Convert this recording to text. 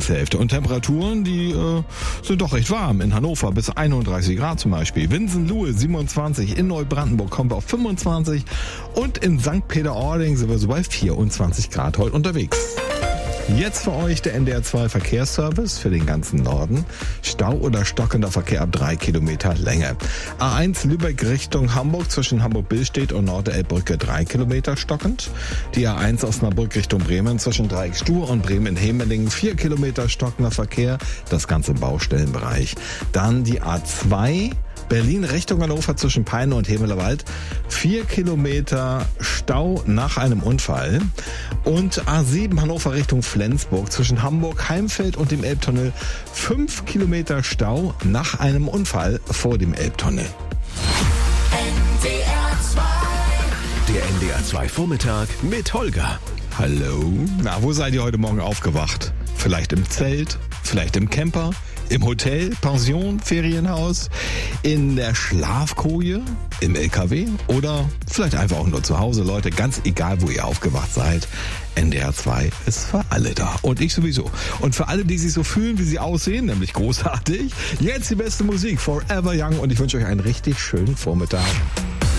Tageshälfte. Und Temperaturen, die sind doch recht warm. In Hannover bis 31 Grad zum Beispiel. Winsenlohe 27, in Neubrandenburg kommen wir auf 25 und in St. Peter-Ording sind wir so bei 24 Grad heute unterwegs. Jetzt für euch der NDR 2 Verkehrsservice für den ganzen Norden. Stau oder stockender Verkehr ab 3 Kilometer Länge. A1 Lübeck Richtung Hamburg zwischen Hamburg-Billstedt und Norderelbbrücke 3 Kilometer stockend. Die A1 Osnabrück Richtung Bremen zwischen Dreieck-Stuhr und Bremen-Hemelingen 4 Kilometer stockender Verkehr. Das Ganze im Baustellenbereich. Dann die A2 Berlin Richtung Hannover zwischen Peine und Hemelerwald. 4 Kilometer Stau nach einem Unfall. Und A7 Hannover Richtung Flensburg zwischen Hamburg, Heimfeld und dem Elbtunnel. 5 Kilometer Stau nach einem Unfall vor dem Elbtunnel. Der NDR 2 Vormittag mit Holger. Hallo. Na, wo seid ihr heute Morgen aufgewacht? Vielleicht im Zelt, vielleicht im Camper, im Hotel, Pension, Ferienhaus, in der Schlafkoje, im LKW oder vielleicht einfach auch nur zu Hause. Leute, ganz egal, wo ihr aufgewacht seid, NDR 2 ist für alle da. Und ich sowieso. Und für alle, die sich so fühlen, wie sie aussehen, nämlich großartig, jetzt die beste Musik, Forever Young. Und ich wünsche euch einen richtig schönen Vormittag.